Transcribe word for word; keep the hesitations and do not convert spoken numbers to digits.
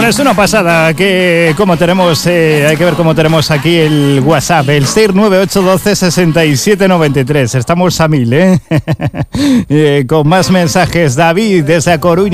Bueno, es una pasada que como tenemos, eh, hay que ver cómo tenemos aquí el WhatsApp, el seis nueve ocho uno dos seis siete nueve tres. Estamos a mil, ¿eh? eh con más mensajes. David desde A Coruña.